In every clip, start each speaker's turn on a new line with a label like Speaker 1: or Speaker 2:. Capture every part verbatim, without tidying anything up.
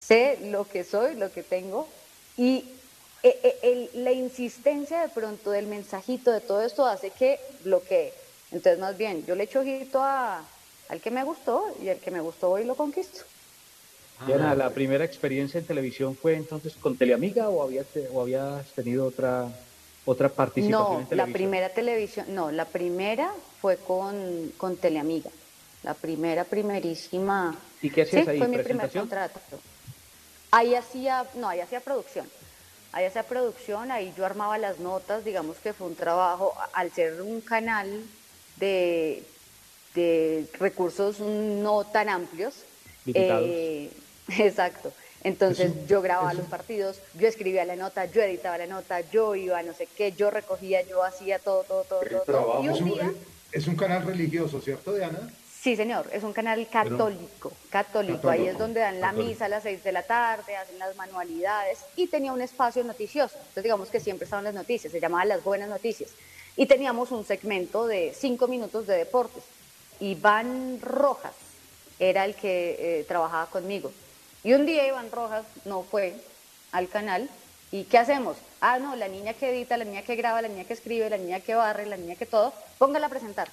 Speaker 1: sé lo que soy, lo que tengo, y eh, eh, el, la insistencia de pronto del mensajito, de todo esto, hace que bloquee. Entonces, más bien, yo le echo ojito a, al que me gustó, y al que me gustó voy y lo conquisto.
Speaker 2: Diana,
Speaker 3: Ah,
Speaker 2: ¿la
Speaker 3: bueno.
Speaker 2: primera experiencia en televisión fue entonces con Teleamiga o habías, te- o habías tenido otra, otra participación en
Speaker 1: No, la
Speaker 2: televisión?
Speaker 1: primera televisión, no, la primera fue con, con Teleamiga. La primera, primerísima,
Speaker 2: ¿Y qué hacías
Speaker 1: sí,
Speaker 2: ahí?
Speaker 1: fue mi primer
Speaker 2: ¿Presentación?
Speaker 1: contrato. Ahí hacía, no, ahí hacía producción. Ahí hacía producción, ahí yo armaba las notas, digamos que fue un trabajo, al ser un canal de, de recursos no tan amplios,
Speaker 2: Limitados.
Speaker 1: eh, exacto.
Speaker 3: Es
Speaker 1: Entonces
Speaker 3: un,
Speaker 1: yo grababa
Speaker 3: es
Speaker 1: los
Speaker 3: un,
Speaker 1: partidos, yo escribía la nota, yo editaba la nota, yo iba a no sé qué, yo recogía, yo hacía todo, todo, todo,
Speaker 4: El
Speaker 1: todo, todo. Y
Speaker 3: es
Speaker 1: un
Speaker 4: trabajo.
Speaker 3: un,
Speaker 1: día,
Speaker 3: es un canal religioso, ¿cierto, Diana?
Speaker 1: sí, señor, es un canal
Speaker 3: Pero
Speaker 1: católico, católico. Ahí es
Speaker 3: católico,
Speaker 1: donde dan la
Speaker 3: católico.
Speaker 1: misa a las seis de la tarde, hacen las manualidades y tenía un espacio noticioso. Entonces, digamos que siempre estaban las noticias, se llamaba Las Buenas Noticias. Y teníamos un segmento de cinco minutos de deportes. Iván Rojas era el que eh, trabajaba conmigo. Y un día Iván Rojas no fue al canal. ¿Y qué hacemos? Ah, no, la niña que edita, la niña que graba, la niña que escribe, la niña que barre, la niña que todo, póngala a presentar.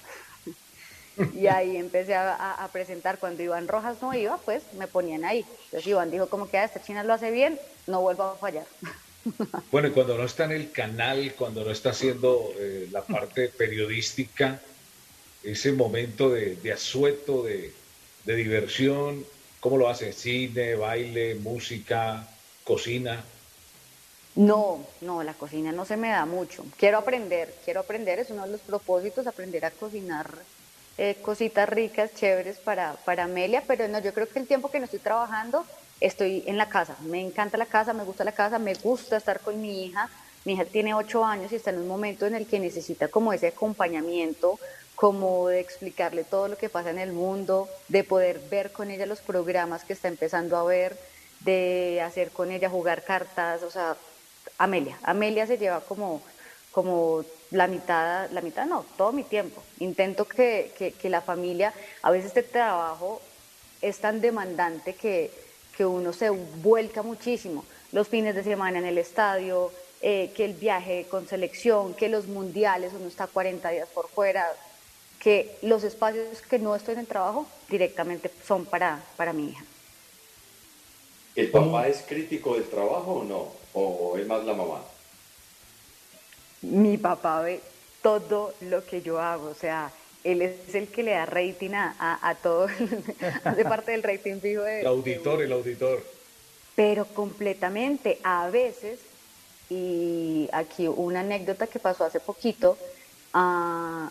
Speaker 1: Y ahí empecé a, a, a, presentar. Cuando Iván Rojas no iba, pues me ponían ahí. Entonces Iván dijo como que ah, esta china lo hace bien, no vuelvo a fallar.
Speaker 4: Bueno, y cuando no está en el canal, cuando no está haciendo eh, la parte periodística, ese momento de, de asueto, de, de diversión, ¿cómo lo hace? Cine, baile, música, cocina.
Speaker 1: No, no, la cocina no se me da mucho. Quiero aprender, quiero aprender, es uno de los propósitos, aprender a cocinar eh, cositas ricas, chéveres para, para Amelia, pero no, yo creo que el tiempo que no estoy trabajando, estoy en la casa. Me encanta la casa, me gusta la casa, me gusta estar con mi hija. Mi hija tiene ocho años y está en un momento en el que necesita como ese acompañamiento, como de explicarle todo lo que pasa en el mundo, de poder ver con ella los programas que está empezando a ver, de hacer con ella jugar cartas, o sea, Amelia. Amelia se lleva como, como la mitad, la mitad no, todo mi tiempo. Intento que, que, que la familia, a veces este trabajo es tan demandante que, que uno se vuelca muchísimo. Los fines de semana en el estadio, eh, que el viaje con selección, que los mundiales, uno está cuarenta días por fuera, que los espacios que no estoy en el trabajo directamente son para, para mi hija.
Speaker 4: ¿El papá
Speaker 3: ¿Cómo?
Speaker 4: es crítico del trabajo o no? ¿O es más la mamá?
Speaker 1: Mi papá ve todo lo que yo hago, o sea, él es el que le da rating a, a, a todo, hace parte del rating fijo
Speaker 4: El
Speaker 1: de, de
Speaker 4: auditor, el
Speaker 1: uno,
Speaker 4: auditor.
Speaker 1: pero completamente, a veces, y aquí una anécdota que pasó hace poquito, uh,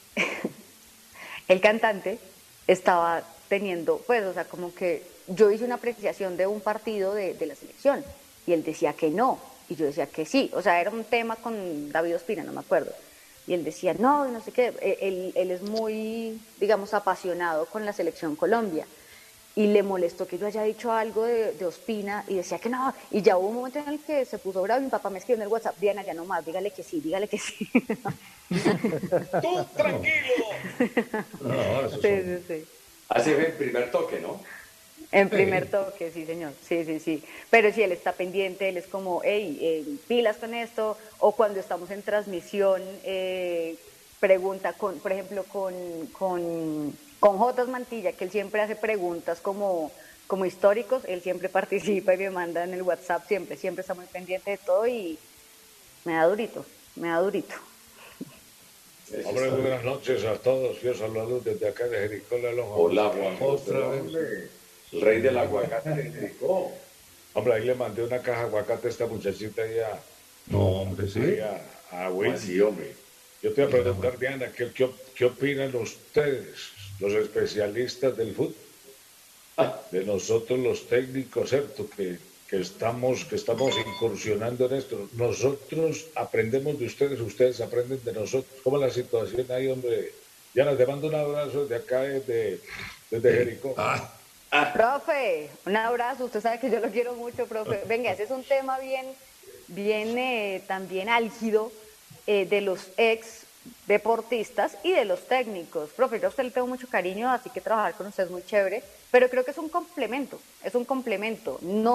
Speaker 1: el cantante estaba teniendo, pues, o sea, como que yo hice una apreciación de un partido de, de la selección y él decía que no, y yo decía que sí, o sea, era un tema con David Ospina, no me acuerdo. Y él decía, no, no sé qué, él, él es muy, digamos, apasionado con la selección Colombia. Y le molestó que yo haya dicho algo de, de Ospina y decía que no. Y ya hubo un momento en el que se puso bravo y mi papá me escribió en el WhatsApp, Diana, ya no más, dígale que sí, dígale que sí.
Speaker 4: ¡Tú
Speaker 3: No,
Speaker 4: tranquilo!
Speaker 3: no, esos
Speaker 1: Sí,
Speaker 3: son.
Speaker 1: sí, sí.
Speaker 4: Así es el primer toque, ¿no?
Speaker 1: En primer
Speaker 3: Sí.
Speaker 1: toque, sí, señor. Sí, sí, sí. Pero si él está pendiente, él es como, hey, eh, pilas con esto. O cuando estamos en transmisión, eh, pregunta, con, por ejemplo, con, con, con Jotas Mantilla, que él siempre hace preguntas como, como históricos, él siempre participa y me manda en el WhatsApp, siempre, siempre está muy pendiente de todo y me da durito, me da durito.
Speaker 4: Eso
Speaker 5: Hombre,
Speaker 4: está
Speaker 5: muy
Speaker 4: bien.
Speaker 5: buenas noches a todos. Yo saludo desde acá de Jericó, la Lonja.
Speaker 4: Hola, Juan
Speaker 3: Otra
Speaker 4: José,
Speaker 3: vez.
Speaker 4: hombre. El rey del aguacate de Jericó.
Speaker 5: Hombre, ahí le mandé una caja de aguacate a esta muchachita ahí a,
Speaker 3: No, hombre,
Speaker 5: ahí
Speaker 3: sí.
Speaker 5: a, a
Speaker 4: ¿Cómo
Speaker 5: Wendy.
Speaker 4: así, hombre?
Speaker 5: Yo te voy a
Speaker 3: El
Speaker 5: preguntar,
Speaker 3: agua.
Speaker 5: Diana, ¿qué, qué, qué opinan ustedes, los especialistas del fútbol, de nosotros los técnicos, ¿cierto? Que, que estamos, que estamos incursionando en esto. Nosotros aprendemos de ustedes, ustedes aprenden de nosotros. ¿Cómo es la situación ahí, hombre? Diana, te mando un abrazo desde acá, desde, desde
Speaker 3: Sí.
Speaker 5: Jericó.
Speaker 3: Ah,
Speaker 1: Profe, un abrazo, usted sabe que yo lo quiero mucho, profe. Venga, ese es un tema bien, bien eh, también álgido eh, de los ex deportistas y de los técnicos. Profe, yo a usted le tengo mucho cariño, así que trabajar con usted es muy chévere, pero creo que es un complemento, es un complemento. No